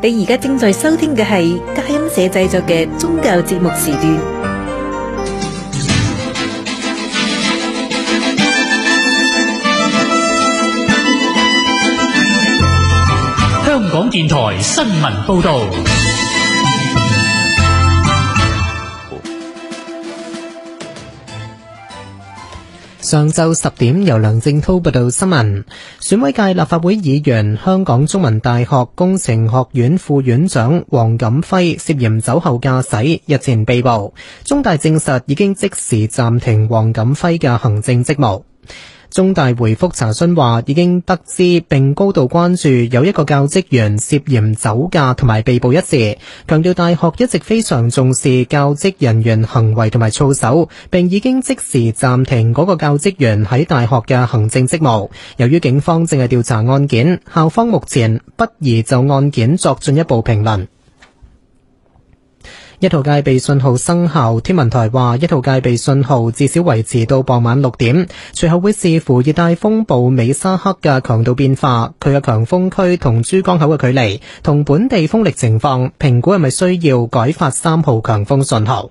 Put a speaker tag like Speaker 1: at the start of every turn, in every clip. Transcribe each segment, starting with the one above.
Speaker 1: 你而家正在收聽嘅係佳音社製作嘅宗教節目時段。
Speaker 2: 香港電台新聞報道。
Speaker 3: 上晝10點，由梁正濤報道新聞。選委界立法會議員、香港中文大學工程學院副院長黃錦輝涉嫌酒後駕駛，日前被捕。中大證實已經即時暫停黃錦輝嘅行政職務。中大回覆查詢話，已經得知並高度關注有一個教職員涉嫌酒駕同埋被捕一事，強調大學一直非常重視教職人員行為同埋操守，並已經即時暫停嗰個教職員喺大學嘅行政職務。由於警方正係調查案件，校方目前不宜就案件作進一步評論。一號戒備信號生效，天文台話一號戒備信號至少維持到傍晚6點，隨後會視乎熱帶風暴美沙克嘅強度變化、佢嘅強風區同珠江口嘅距離同本地風力情況，評估係咪需要改發3號強風信號。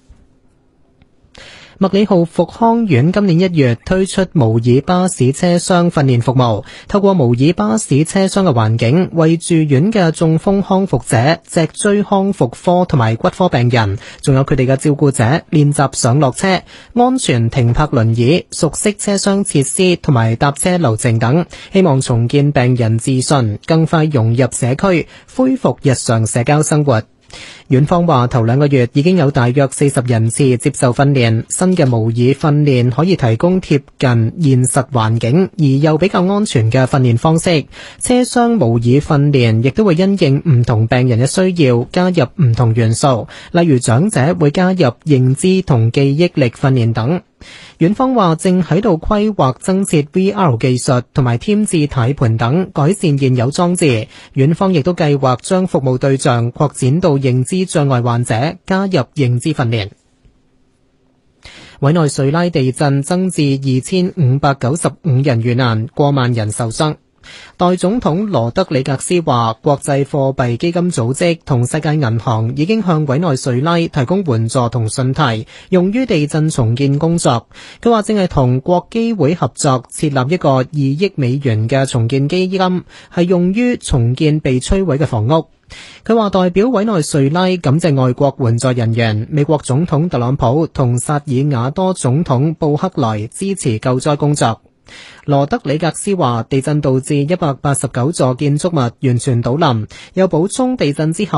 Speaker 3: 麥理浩復康院今年1月推出模擬巴士車廂訓練服務，透過模擬巴士車廂嘅環境，為住院嘅中風康復者、脊椎康復科同埋骨科病人，仲有佢哋嘅照顧者練習上落車、安全停泊輪椅、熟悉車廂設施同埋搭車流程等，希望重建病人自信，更快融入社區，恢復日常社交生活。院方話頭2個月已經有大約40人次接受訓練，新嘅模擬訓練可以提供貼近現實環境而又比較安全嘅訓練方式。車廂模擬訓練亦都會因應唔同病人嘅需要加入唔同元素，例如長者會加入認知同記憶力訓練等。院方話正喺度規劃增設 VR 技術同埋添置軚盤等，改善現有裝置。院方亦都計劃將服務對象擴展到認知障礙患者，加入認知訓練。委內瑞拉地震增至2595人遇難，過萬人受傷。代總統羅德里格斯話，國際貨幣基金組織同世界銀行已經向委內瑞拉提供援助同信貸，用於地震重建工作。佢話正係同國基會合作設立一個2億美元嘅重建基金，係用於重建被摧毀嘅房屋。佢話代表委內瑞拉感謝外國援助人員、美國總統特朗普同薩爾瓦多總統布克萊支持救災工作。羅德里格斯話，地震導致189座建築物完全倒冧，又補充地震之後